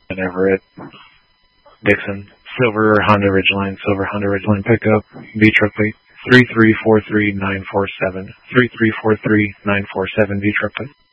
Everett, Dixon, silver Honda Ridgeline, pickup, V-truck plate, 3343947, 3343947 V-truck plate.